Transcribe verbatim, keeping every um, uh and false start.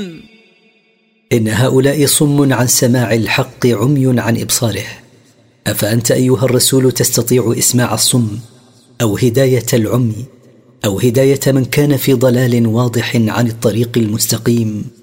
إن هؤلاء صم عن سماع الحق عمي عن إبصاره. أفأنت أيها الرسول تستطيع إسماع الصم أو هداية العمي أو هداية من كان في ضلال واضح عن الطريق المستقيم؟